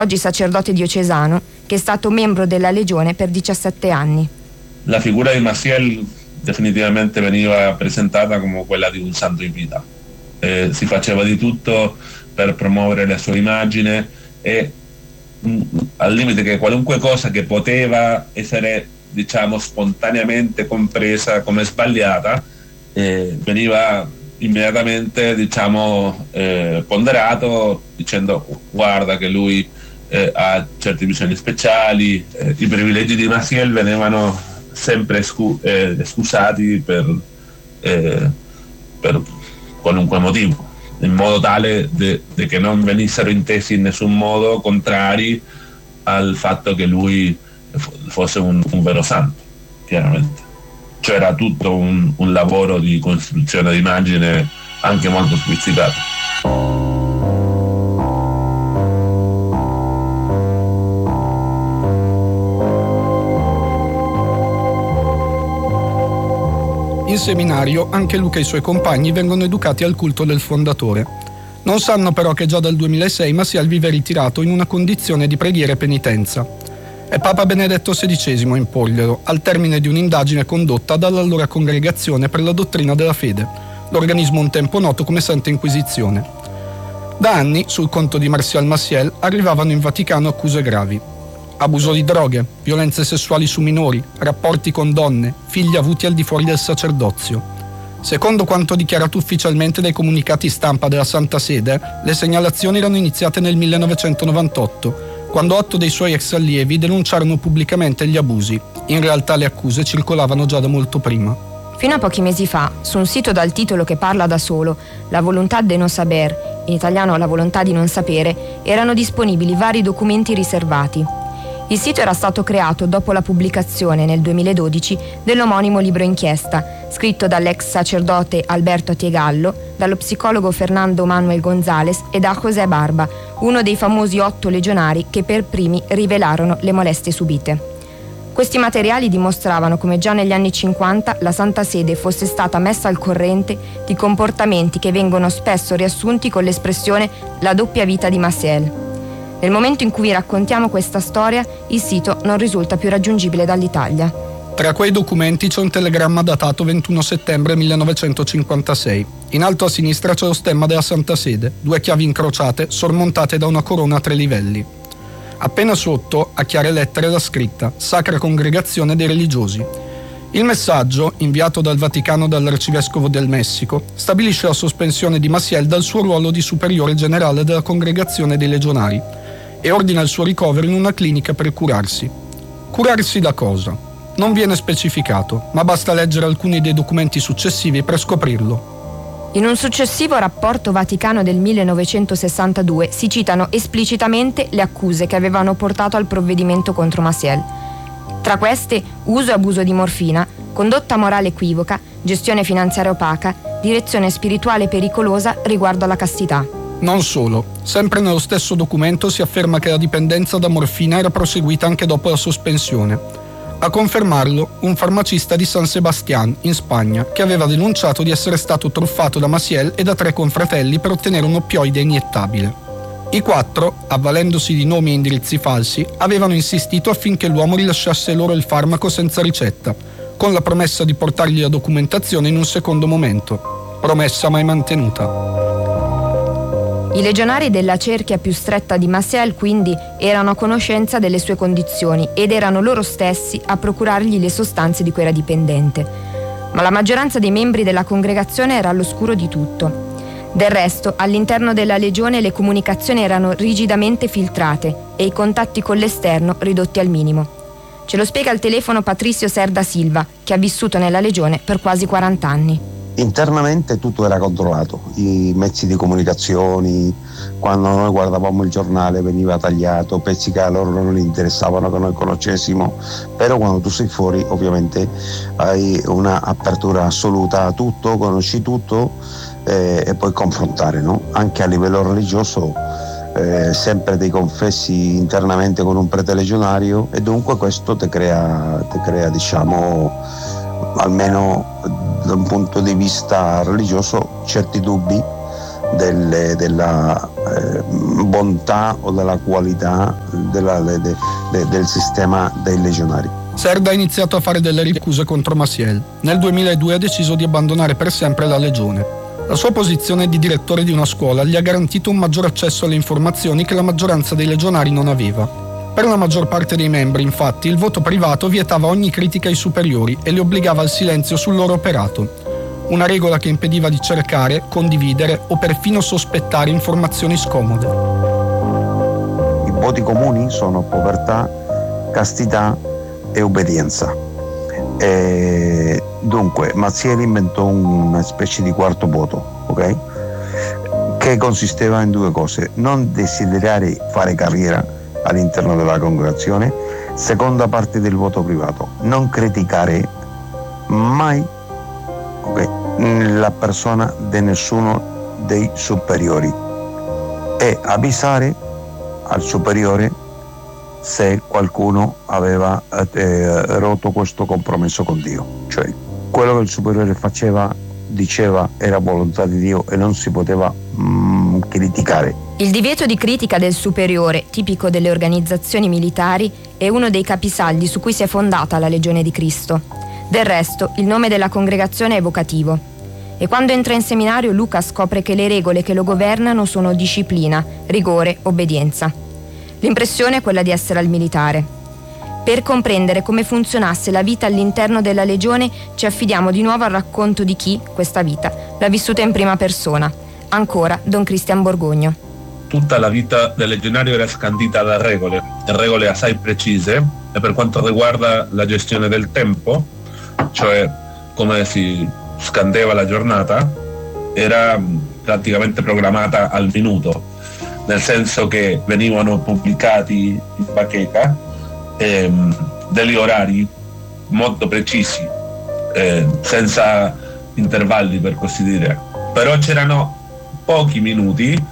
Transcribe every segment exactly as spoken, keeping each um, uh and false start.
oggi sacerdote diocesano, che è stato membro della Legione per diciassette anni. La figura di Maciel definitivamente veniva presentata come quella di un santo in vita. Eh, si faceva di tutto per promuovere la sua immagine e mh, al limite che qualunque cosa che poteva essere, diciamo, spontaneamente compresa come sbagliata eh, veniva immediatamente, diciamo, eh, ponderato, dicendo guarda che lui eh, ha certe visioni speciali. Eh, i privilegi di Maciel venivano sempre scu- eh, scusati per, eh, per qualunque motivo, in modo tale de, de che non venissero intesi in nessun modo contrari al fatto che lui fosse un, un vero santo, chiaramente. C'era tutto un, un lavoro di costruzione d'immagine anche molto spizzicato. In seminario anche Luca e i suoi compagni vengono educati al culto del fondatore. Non sanno però che già dal duemilasei Maciel vive ritirato in una condizione di preghiera e penitenza. È Papa Benedetto sedicesimo a imporglielo, al termine di un'indagine condotta dall'allora Congregazione per la Dottrina della Fede, l'organismo un tempo noto come Santa Inquisizione. Da anni, sul conto di Martial Maciel, arrivavano in Vaticano accuse gravi. Abuso di droghe, violenze sessuali su minori, rapporti con donne, figli avuti al di fuori del sacerdozio. Secondo quanto dichiarato ufficialmente dai comunicati stampa della Santa Sede, le segnalazioni erano iniziate nel millenovecentonovantotto, quando otto dei suoi ex allievi denunciarono pubblicamente gli abusi. In realtà le accuse circolavano già da molto prima. Fino a pochi mesi fa, su un sito dal titolo che parla da solo, La Voluntad de no saber, in italiano La volontà di non sapere, erano disponibili vari documenti riservati. Il sito era stato creato dopo la pubblicazione nel duemiladodici dell'omonimo libro inchiesta, scritto dall'ex sacerdote Alberto Atiegallo, dallo psicologo Fernando Manuel González e da José Barba, uno dei famosi otto legionari che per primi rivelarono le molestie subite. Questi materiali dimostravano come già negli anni cinquanta la Santa Sede fosse stata messa al corrente di comportamenti che vengono spesso riassunti con l'espressione la doppia vita di Maciel. Nel momento in cui raccontiamo questa storia, il sito non risulta più raggiungibile dall'Italia. Tra quei documenti c'è un telegramma datato ventuno settembre millenovecentocinquantasei. In alto a sinistra c'è lo stemma della Santa Sede, due chiavi incrociate sormontate da una corona a tre livelli. Appena sotto, a chiare lettere, la scritta Sacra Congregazione dei Religiosi. Il messaggio, inviato dal Vaticano dall'Arcivescovo del Messico, stabilisce la sospensione di Maciel dal suo ruolo di superiore generale della Congregazione dei Legionari e ordina il suo ricovero in una clinica per curarsi. Curarsi da cosa? Non viene specificato, ma basta leggere alcuni dei documenti successivi per scoprirlo. In un successivo rapporto Vaticano del millenovecentosessantadue si citano esplicitamente le accuse che avevano portato al provvedimento contro Maciel. Tra queste, uso e abuso di morfina, condotta morale equivoca, gestione finanziaria opaca, direzione spirituale pericolosa riguardo alla castità. Non solo, sempre nello stesso documento si afferma che la dipendenza da morfina era proseguita anche dopo la sospensione. A confermarlo, un farmacista di San Sebastián, in Spagna, che aveva denunciato di essere stato truffato da Maciel e da tre confratelli per ottenere un oppioide iniettabile. I quattro, avvalendosi di nomi e indirizzi falsi, avevano insistito affinché l'uomo rilasciasse loro il farmaco senza ricetta, con la promessa di portargli la documentazione in un secondo momento. Promessa mai mantenuta. I legionari della cerchia più stretta di Maciel quindi erano a conoscenza delle sue condizioni ed erano loro stessi a procurargli le sostanze di cui era dipendente. Ma la maggioranza dei membri della congregazione era all'oscuro di tutto. Del resto, all'interno della legione le comunicazioni erano rigidamente filtrate e i contatti con l'esterno ridotti al minimo. Ce lo spiega al telefono Patricio Cerda Silva, che ha vissuto nella legione per quasi quaranta anni. Internamente tutto era controllato, i mezzi di comunicazione, quando noi guardavamo il giornale veniva tagliato, pezzi che a loro non interessavano che noi conoscessimo, però quando tu sei fuori ovviamente hai una apertura assoluta a tutto, conosci tutto eh, e puoi confrontare, no? Anche a livello religioso, eh, sempre dei confessi internamente con un prete legionario e dunque questo ti crea, ti crea diciamo almeno da un punto di vista religioso certi dubbi delle, della eh, bontà o della qualità della, de, de, de, del sistema dei legionari. Serd ha iniziato a fare delle ricuse contro Maciel. Nel duemiladue ha deciso di abbandonare per sempre la legione. La sua posizione di direttore di una scuola gli ha garantito un maggior accesso alle informazioni che la maggioranza dei legionari non aveva. Per la maggior parte dei membri, infatti, il voto privato vietava ogni critica ai superiori e li obbligava al silenzio sul loro operato. Una regola che impediva di cercare, condividere o perfino sospettare informazioni scomode. I voti comuni sono povertà, castità e obbedienza. E dunque Maciel inventò una specie di quarto voto, ok? Che consisteva in due cose: non desiderare fare carriera all'interno della congregazione. Seconda parte del voto privato: non criticare mai, okay, la persona di nessuno dei superiori e avvisare al superiore se qualcuno aveva eh, rotto questo compromesso con Dio. Cioè, quello che il superiore faceva, diceva, era volontà di Dio e non si poteva mm, criticare. Il divieto di critica del superiore, tipico delle organizzazioni militari, è uno dei capisaldi su cui si è fondata la Legione di Cristo. Del resto, il nome della congregazione è evocativo. E quando entra in seminario, Luca scopre che le regole che lo governano sono disciplina, rigore, obbedienza. L'impressione è quella di essere al militare. Per comprendere come funzionasse la vita all'interno della Legione, ci affidiamo di nuovo al racconto di chi, questa vita, l'ha vissuta in prima persona. Ancora Don Cristian Borgogno. Tutta la vita del legionario era scandita da regole, regole assai precise, e per quanto riguarda la gestione del tempo, cioè come si scandeva la giornata, era praticamente programmata al minuto, nel senso che venivano pubblicati in bacheca ehm, degli orari molto precisi, eh, senza intervalli, per così dire. Però c'erano pochi minuti,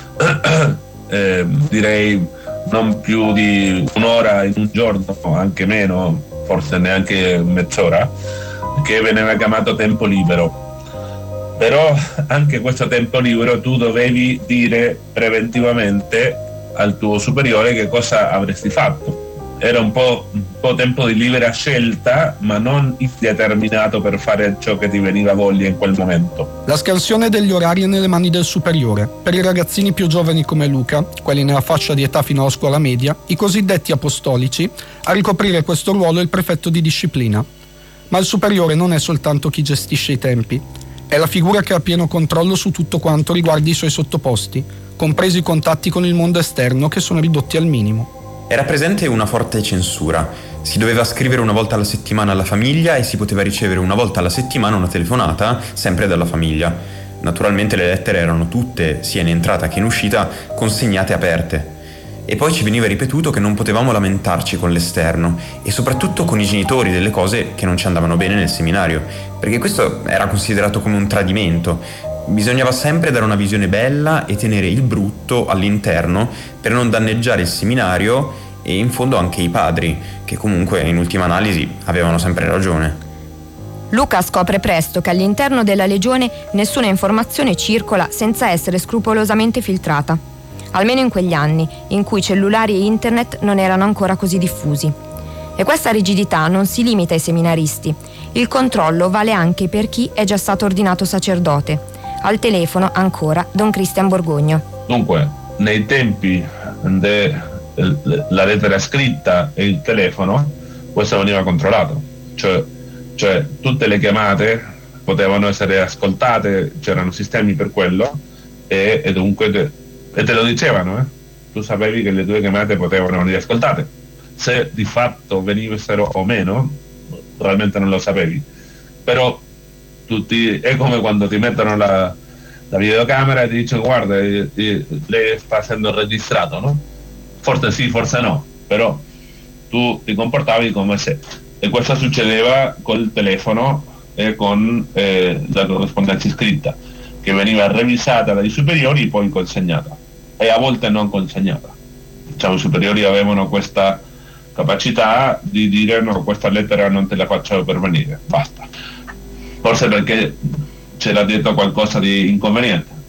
eh, direi non più di un'ora in un giorno, anche meno, forse neanche mezz'ora, che veniva chiamato tempo libero. Però anche questo tempo libero tu dovevi dire preventivamente al tuo superiore che cosa avresti fatto. Era un po', un po' tempo di libera scelta, ma non indeterminato per fare ciò che ti veniva voglia in quel momento. La scansione degli orari è nelle mani del superiore. Per i ragazzini più giovani come Luca, quelli nella fascia di età fino alla scuola media, i cosiddetti apostolici, a ricoprire questo ruolo è il prefetto di disciplina. Ma il superiore non è soltanto chi gestisce i tempi. È la figura che ha pieno controllo su tutto quanto riguarda i suoi sottoposti, compresi i contatti con il mondo esterno che sono ridotti al minimo. Era presente una forte censura. Si doveva scrivere una volta alla settimana alla famiglia e si poteva ricevere una volta alla settimana una telefonata, sempre dalla famiglia. Naturalmente le lettere erano tutte, sia in entrata che in uscita, consegnate aperte. E poi ci veniva ripetuto che non potevamo lamentarci con l'esterno e soprattutto con i genitori delle cose che non ci andavano bene nel seminario, perché questo era considerato come un tradimento. Bisognava sempre dare una visione bella e tenere il brutto all'interno per non danneggiare il seminario e in fondo anche i padri, che comunque in ultima analisi avevano sempre ragione. Luca scopre presto che all'interno della Legione nessuna informazione circola senza essere scrupolosamente filtrata, almeno in quegli anni in cui cellulari e internet non erano ancora così diffusi. E questa rigidità non si limita ai seminaristi. Il controllo vale anche per chi è già stato ordinato sacerdote. Al telefono ancora Don Cristian Borgogno. Dunque, nei tempi della lettera scritta e il telefono, questo veniva controllato. Cioè, cioè tutte le chiamate potevano essere ascoltate, c'erano sistemi per quello, e, e dunque te, e te lo dicevano, eh? Tu sapevi che le tue chiamate potevano venire ascoltate. Se di fatto venissero o meno, probabilmente non lo sapevi. Però tutti, è come quando ti mettono la, la videocamera e ti dicono guarda, eh, eh, lei sta essendo registrato, no? Forse sì, forse no, però tu ti comportavi come se. E questo succedeva col telefono e con eh, la corrispondenza scritta, che veniva revisata dai superiori e poi consegnata, e a volte non consegnata. Diciamo, i superiori avevano questa capacità di dire no, questa lettera non te la faccio pervenire, basta. Forse perché c'era dietro qualcosa di inconveniente,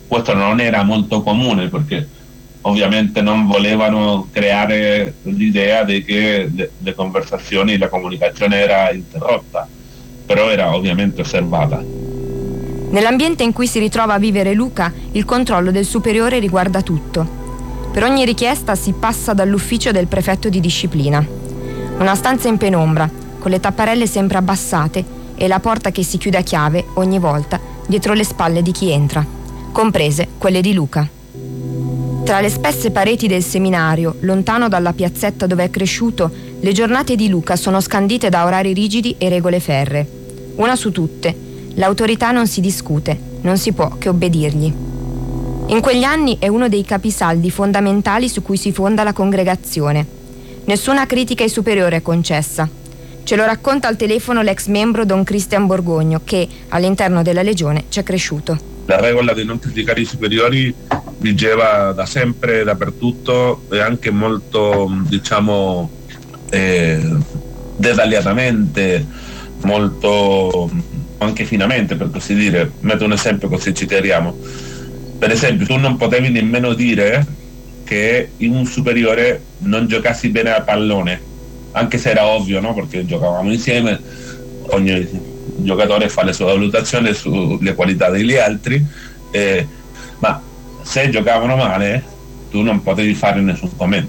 questo non era molto comune perché ovviamente non volevano creare l'idea di che le, le conversazioni, la comunicazione era interrotta, però era ovviamente osservata. Nell'ambiente in cui si ritrova a vivere Luca, il controllo del superiore riguarda tutto. Per ogni richiesta si passa dall'ufficio del prefetto di disciplina. Una stanza in penombra, con le tapparelle sempre abbassate e la porta che si chiude a chiave ogni volta dietro le spalle di chi entra, comprese quelle di Luca. Tra le spesse pareti del seminario, lontano dalla piazzetta dove è cresciuto, le giornate di Luca sono scandite da orari rigidi e regole ferree. Una su tutte, l'autorità non si discute, non si può che obbedirgli. In quegli anni è uno dei capisaldi fondamentali su cui si fonda la congregazione. Nessuna critica ai superiori è concessa. Ce lo racconta al telefono l'ex membro Don Cristian Borgogno, che all'interno della Legione c'è cresciuto. La regola di non criticare i superiori vigeva da sempre, dappertutto, e anche molto, diciamo, eh, dettagliatamente, molto anche finamente, per così dire. Metto un esempio così ci chiariamo. Per esempio, tu non potevi nemmeno dire che in un superiore non giocassi bene a pallone, anche se era ovvio, no? Perché giocavamo insieme, ogni giocatore fa le sue valutazioni sulle qualità degli altri, eh, ma se giocavano male tu non potevi fare nessun commento,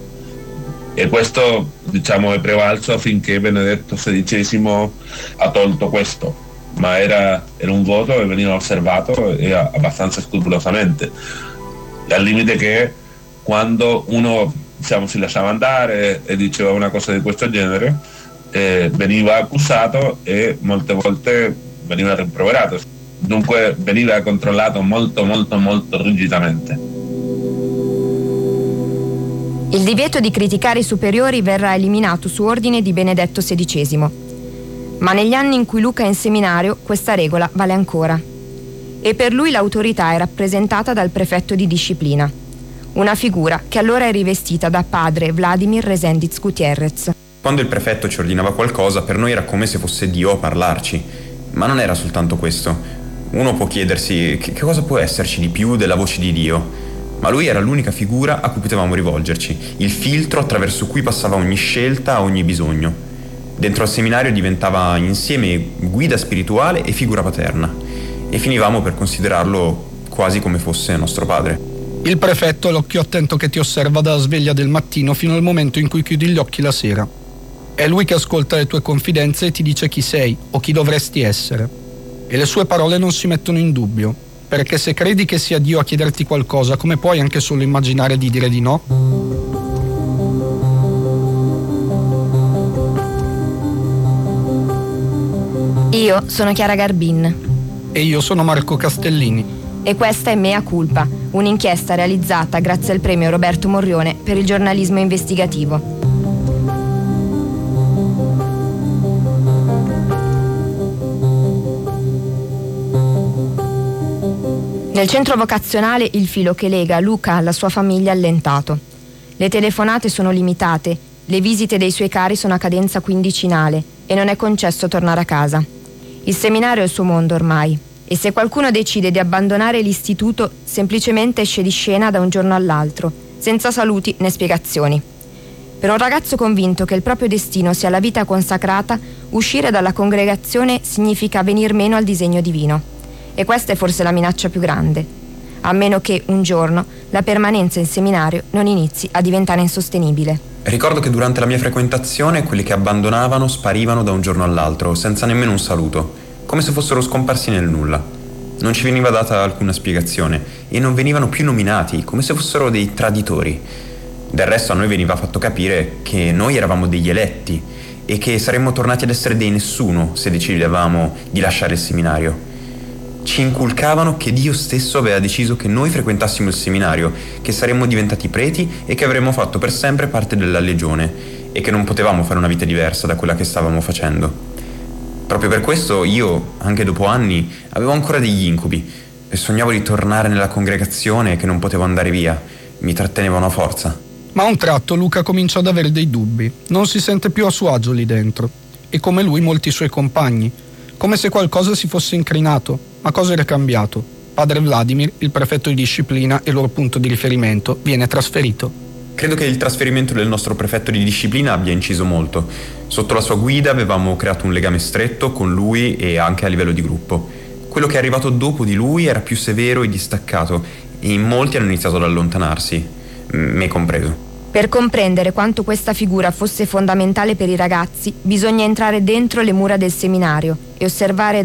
e questo, diciamo, è prevalso finché Benedetto sedicesimo ha tolto questo, ma era, era un voto e veniva osservato e abbastanza scrupolosamente, al limite che quando uno, diciamo, si lasciava andare e diceva una cosa di questo genere, Eh, veniva accusato e molte volte veniva rimproverato, dunque veniva controllato molto molto molto rigidamente. Il divieto di criticare i superiori verrà eliminato su ordine di Benedetto sedicesimo, ma negli anni in cui Luca è in seminario questa regola vale ancora, e per lui l'autorità è rappresentata dal prefetto di disciplina, una figura che allora è rivestita da padre Vladimir Resendiz Gutierrez. Quando il prefetto ci ordinava qualcosa, per noi era come se fosse Dio a parlarci. Ma non era soltanto questo. Uno può chiedersi che, che cosa può esserci di più della voce di Dio. Ma lui era l'unica figura a cui potevamo rivolgerci, il filtro attraverso cui passava ogni scelta, ogni bisogno. Dentro al seminario diventava insieme guida spirituale e figura paterna. E finivamo per considerarlo quasi come fosse nostro padre. Il prefetto è l'occhio attento che ti osserva dalla sveglia del mattino fino al momento in cui chiudi gli occhi la sera. È lui che ascolta le tue confidenze e ti dice chi sei o chi dovresti essere. E le sue parole non si mettono in dubbio, perché se credi che sia Dio a chiederti qualcosa, come puoi anche solo immaginare di dire di no? Io sono Chiara Garbin. E io sono Marco Castellini. E questa è Mea Culpa, un'inchiesta realizzata grazie al premio Roberto Morrione per il giornalismo investigativo. Nel centro vocazionale il filo che lega Luca alla sua famiglia è allentato. Le telefonate sono limitate, le visite dei suoi cari sono a cadenza quindicinale e non è concesso tornare a casa. Il seminario è il suo mondo ormai, e se qualcuno decide di abbandonare l'istituto semplicemente esce di scena da un giorno all'altro, senza saluti né spiegazioni. Per un ragazzo convinto che il proprio destino sia la vita consacrata, uscire dalla congregazione significa venir meno al disegno divino. E questa è forse la minaccia più grande, a meno che un giorno la permanenza in seminario non inizi a diventare insostenibile. Ricordo che durante la mia frequentazione quelli che abbandonavano sparivano da un giorno all'altro, senza nemmeno un saluto, come se fossero scomparsi nel nulla. Non ci veniva data alcuna spiegazione e non venivano più nominati, come se fossero dei traditori. Del resto a noi veniva fatto capire che noi eravamo degli eletti e che saremmo tornati ad essere dei nessuno se decidevamo di lasciare il seminario. Ci inculcavano che Dio stesso aveva deciso che noi frequentassimo il seminario, che saremmo diventati preti e che avremmo fatto per sempre parte della Legione e che non potevamo fare una vita diversa da quella che stavamo facendo. Proprio per questo io, anche dopo anni, avevo ancora degli incubi e sognavo di tornare nella congregazione e che non potevo andare via. Mi trattenevano a forza. Ma a un tratto Luca comincia ad avere dei dubbi. Non si sente più a suo agio lì dentro. E come lui molti suoi compagni. Come se qualcosa si fosse incrinato. Ma cosa era cambiato? padre Vladimir, il prefetto di disciplina e loro punto di riferimento, viene trasferito. Credo che il trasferimento del nostro prefetto di disciplina abbia inciso molto. Sotto la sua guida avevamo creato un legame stretto con lui e anche a livello di gruppo. Quello che è arrivato dopo di lui era più severo e distaccato e in molti hanno iniziato ad allontanarsi, me compreso. Per comprendere quanto questa figura fosse fondamentale per i ragazzi, bisogna entrare dentro le mura del seminario e osservare